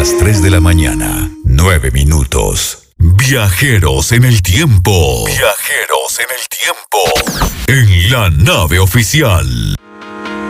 Las 3 de la mañana, 9 minutos. Viajeros en el tiempo. Viajeros en el tiempo. En la nave oficial.